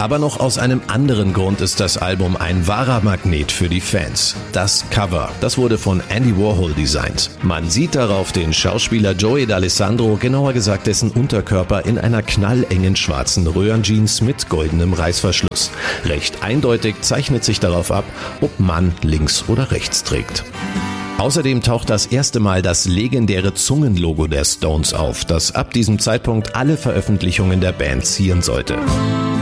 Aber noch aus einem anderen Grund ist das Album ein wahrer Magnet für die Fans. Das Cover, das wurde von Andy Warhol designt. Man sieht darauf den Schauspieler Joey D'Alessandro, genauer gesagt dessen Unterkörper, in einer knallengen schwarzen Röhrenjeans mit goldenem Reißverschluss. Recht eindeutig zeichnet sich darauf ab, ob man links oder rechts trägt. Außerdem taucht das erste Mal das legendäre Zungenlogo der Stones auf, das ab diesem Zeitpunkt alle Veröffentlichungen der Band zieren sollte.